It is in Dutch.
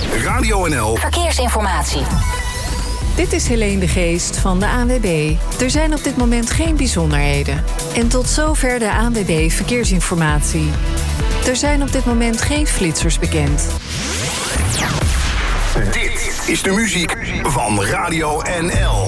Radio NL Verkeersinformatie. Dit is Helene de Geest van de ANWB. Er zijn op dit moment geen bijzonderheden. En tot zover de ANWB Verkeersinformatie. Er zijn op dit moment geen flitsers bekend. Dit is de muziek van Radio NL.